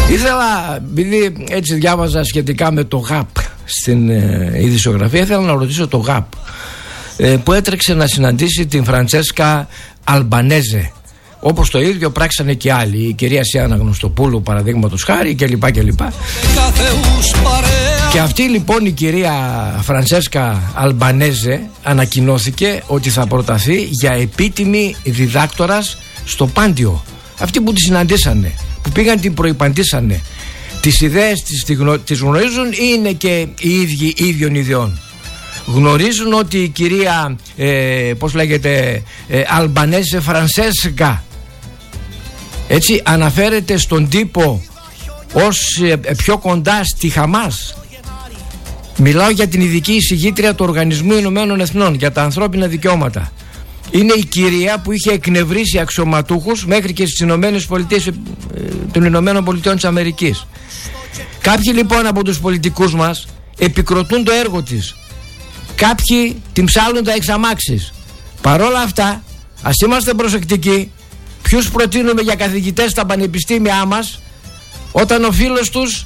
Ήθελα, επειδή έτσι διάβαζα σχετικά με το ΓΑΠ στην ειδησιογραφία, ήθελα να ρωτήσω το ΓΑΠ που έτρεξε να συναντήσει την Φραντσέσκα Αλμπανέζε, όπως το ίδιο πράξανε και άλλοι, η κυρία Σιάννα Γνωστοπούλου παραδείγματος χάρη κλπ. Και αυτή λοιπόν η κυρία Φραντσέσκα Αλμπανέζε ανακοινώθηκε ότι θα προταθεί για επίτιμη διδάκτορας στο Πάντιο. Αυτοί που τη συναντήσανε, που πήγαν την προϋπαντήσανε, τις ιδέες τις γνωρίζουν ή είναι και οι ίδιοι ίδιων ιδεών? Γνωρίζουν ότι η κυρία πώς λέγεται, Αλμπανέζε Φρανσέσκα, έτσι αναφέρεται στον τύπο ως πιο κοντά στη Χαμάς. Μιλάω για την ειδική εισηγήτρια του Οργανισμού Ηνωμένων Εθνών για τα ανθρώπινα δικαιώματα. Είναι η κυρία που είχε εκνευρίσει αξιωματούχους μέχρι και στις Ηνωμένες Πολιτείες των Ηνωμένων Πολιτειών της Αμερικής. Κάποιοι λοιπόν από τους πολιτικούς μας επικροτούν το έργο της, κάποιοι την ψάλουν τα εξαμάξεις. Παρόλα αυτά, ας είμαστε προσεκτικοί ποιους προτείνουμε για καθηγητές στα πανεπιστήμια μας, όταν ο φίλος τους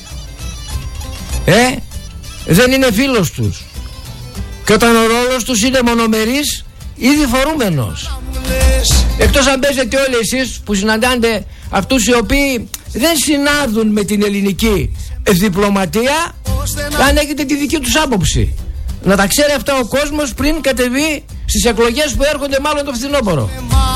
δεν είναι φίλος τους και όταν ο ρόλος τους είναι μονομερής ή διφορούμενος. Εκτός αν παίζετε όλοι εσείς που συναντάτε αυτούς οι οποίοι δεν συνάδουν με την ελληνική διπλωματία, αν έχετε τη δική τους άποψη. Να τα ξέρει αυτά ο κόσμος πριν κατεβεί στις εκλογές που έρχονται μάλλον το φθινόπωρο.